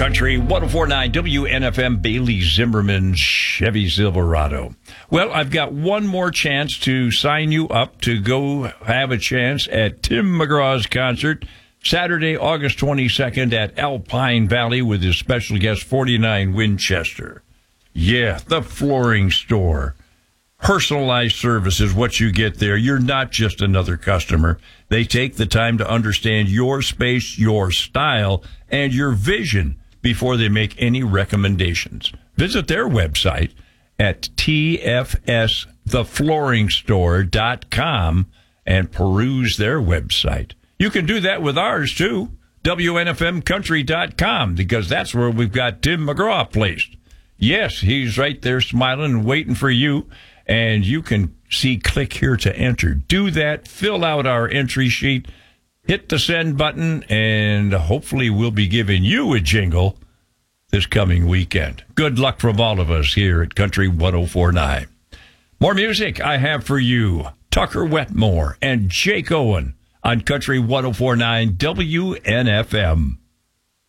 Country 104.9 WNFM, Bailey Zimmerman's Chevy Silverado. Well, I've got one more chance to sign you up to go have a chance at Tim McGraw's concert Saturday, August 22nd at Alpine Valley with his special guest 49 Winchester. Yeah, the flooring store. Personalized service is what you get there. You're not just another customer. They take the time to understand your space, your style, and your vision before they make any recommendations. Visit their website at tfstheflooringstore.com and peruse their website. You can do that with ours, too, WNFMcountry.com, because that's where we've got Tim McGraw placed. Yes, he's right there smiling and waiting for you. And you can see, click here to enter. Do that, fill out our entry sheet, hit the send button, and hopefully we'll be giving you a jingle this coming weekend. Good luck from all of us here at Country 104.9. More music I have for you. Tucker Wetmore and Jake Owen on Country 104.9 WNFM.